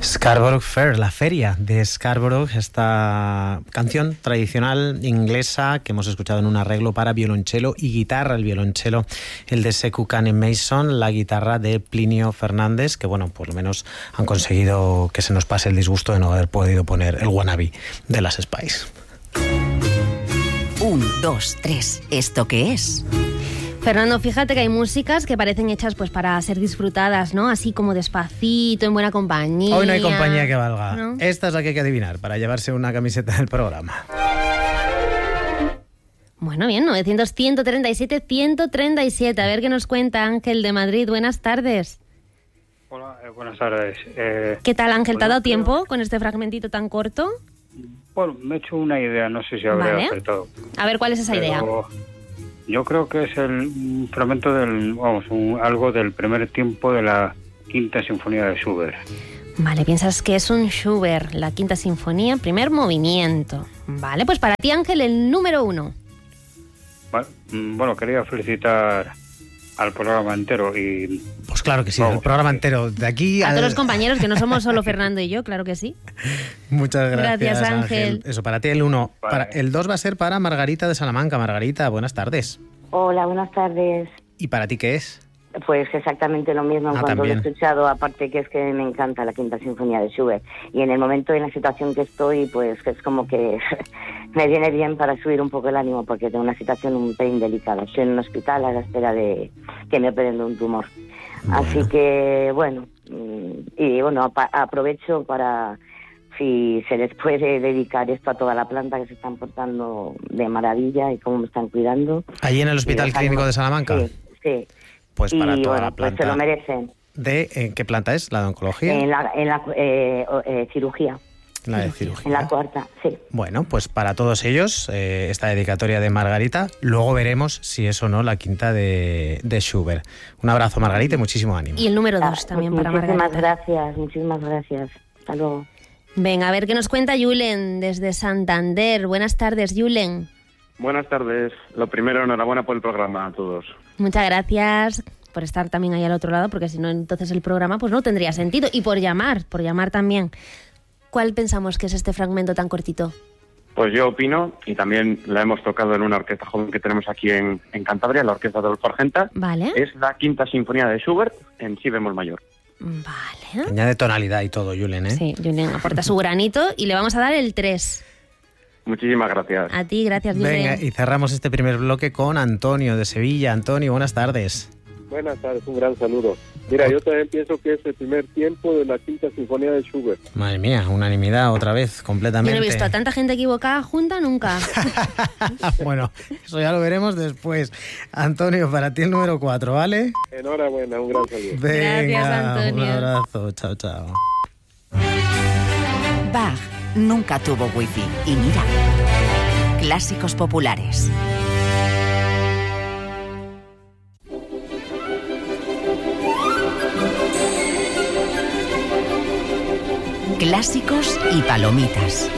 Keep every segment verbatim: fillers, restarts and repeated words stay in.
Scarborough Fair, la feria de Scarborough, esta canción tradicional inglesa que hemos escuchado en un arreglo para violonchelo y guitarra. El violonchelo, el de Sekou Kane Mason, la guitarra de Plinio Fernández, que bueno, por lo menos han conseguido que se nos pase el disgusto de no haber podido poner el wannabe de las Spice. Un, dos, tres. ¿Esto qué es? Fernando, fíjate que hay músicas que parecen hechas pues para ser disfrutadas, ¿no? Así como despacito, en buena compañía. Hoy no hay compañía que valga. ¿No? Esta es la que hay que adivinar para llevarse una camiseta del programa. Bueno, bien, novecientos, ciento treinta y siete, ciento treinta y siete. A ver qué nos cuenta Ángel de Madrid. Buenas tardes. Hola, eh, buenas tardes. Eh, ¿Qué tal, Ángel? ¿Te ha bueno, dado tiempo creo... con este fragmentito tan corto? Bueno, me he hecho una idea, no sé si habré Vale. acertado. A ver, ¿cuál es esa Pero idea? yo creo que es el un fragmento del, vamos, un, algo del primer tiempo de la Quinta Sinfonía de Schubert. Vale, piensas que es un Schubert, la Quinta Sinfonía, primer movimiento. Vale, pues para ti, Ángel, el número uno. Bueno, bueno, quería felicitar al programa entero y... Pues claro que sí, Vamos. el programa entero. De aquí A al... todos los compañeros, que no somos solo Fernando y yo, claro que sí. Muchas gracias, Gracias, Ángel. Ángel. Eso, para ti el uno. Vale. Para, el dos va a ser para Margarita de Salamanca. Margarita, buenas tardes. Hola, buenas tardes. ¿Y para ti qué es? Pues exactamente lo mismo en Ah, cuanto lo he también. escuchado, aparte que es que me encanta la Quinta Sinfonía de Schubert. Y en el momento, en la situación que estoy, pues que es como que me viene bien para subir un poco el ánimo, porque tengo una situación un pelín delicada. Estoy en un hospital a la espera de que me operen de un tumor. Bueno. Así que, bueno, y bueno, apa- aprovecho para... si se les puede dedicar esto a toda la planta, que se están portando de maravilla y cómo me están cuidando. Allí en el Hospital Y los Clínico ánimos- de Salamanca. Sí, sí. Pues para y toda bueno, la pues planta. se lo merecen. ¿De eh, qué planta es? ¿La de oncología? En la, en la eh, o- eh, cirugía, La de cirugía. en la cuarta, sí. Bueno, pues para todos ellos, eh, esta dedicatoria de Margarita. Luego veremos si es o no la quinta de, de Schubert. Un abrazo, Margarita, y muchísimo ánimo. Y el número Ah, dos también pues para muchísimas Margarita. gracias, muchísimas gracias. Hasta luego. Venga, a ver qué nos cuenta Julen desde Santander. Buenas tardes, Julen. Buenas tardes. Lo primero, enhorabuena por el programa a todos. Muchas gracias por estar también ahí al otro lado, porque si no, entonces el programa pues no tendría sentido. Y por llamar, por llamar también. ¿Cuál pensamos que es este fragmento tan cortito? Pues yo opino, y también la hemos tocado en una orquesta joven que tenemos aquí en, en Cantabria, la Orquesta de Adolfo Argenta, Vale. es la Quinta Sinfonía de Schubert en si bemol mayor. Vale. Añade tonalidad y todo, Julen, ¿eh? Sí, Julen aporta su granito y le vamos a dar el tres. Muchísimas gracias. A ti, gracias, Julen. Venga, y cerramos este primer bloque con Antonio de Sevilla. Antonio, buenas tardes. Buenas tardes, un gran saludo. Mira, yo también pienso que es el primer tiempo de la Quinta Sinfonía de Schubert. Madre mía, unanimidad otra vez, Yo completamente. no he visto a tanta gente equivocada junta nunca. Bueno, eso ya lo veremos después. Antonio, para ti el número cuatro, ¿vale? Enhorabuena, un gran saludo. Venga, Gracias, Antonio. un abrazo. Chao, chao. Bach nunca tuvo wifi. Y mira, clásicos populares. Clásicos y palomitas.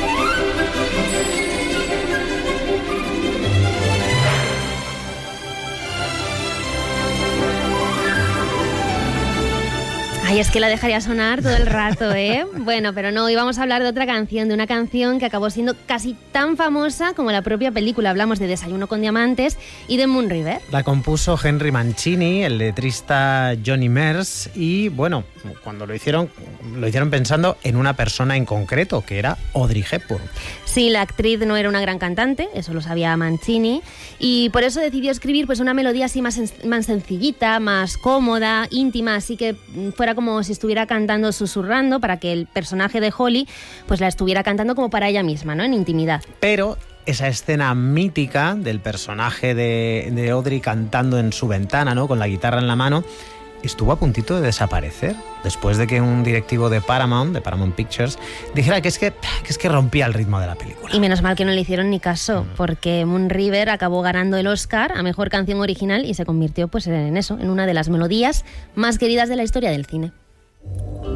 Ay, es que la dejaría sonar todo el rato, ¿eh? Bueno, pero no, hoy vamos a hablar de otra canción, de una canción que acabó siendo casi tan famosa como la propia película. Hablamos de Desayuno con Diamantes y de Moon River. La compuso Henry Mancini, el letrista Johnny Merz, y bueno, cuando lo hicieron, lo hicieron pensando en una persona en concreto, que era Audrey Hepburn. Sí, la actriz no era una gran cantante, eso lo sabía Mancini, y por eso decidió escribir pues una melodía así más, sen- más sencillita, más cómoda, íntima, así que fuera como si estuviera cantando susurrando, para que el personaje de Holly pues la estuviera cantando como para ella misma, ¿no? En intimidad. Pero esa escena mítica del personaje de, de Audrey cantando en su ventana, ¿no? Con la guitarra en la mano, estuvo a puntito de desaparecer después de que un directivo de Paramount, de Paramount Pictures, dijera que es que, que, es que rompía el ritmo de la película. Y menos mal que no le hicieron ni caso, porque Moon River acabó ganando el Oscar a Mejor Canción Original y se convirtió pues en eso, en una de las melodías más queridas de la historia del cine.